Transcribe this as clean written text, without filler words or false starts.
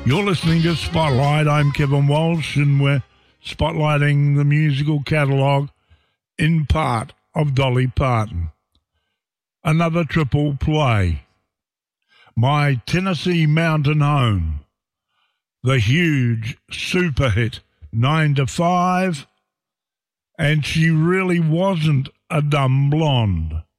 You're listening to Spotlight. I'm Kevin Walsh, and we're spotlighting the musical catalogue in part of Dolly Parton. Another triple play. My Tennessee Mountain Home. The huge super hit 9 to 5. And She Really Wasn't a Dumb Blonde.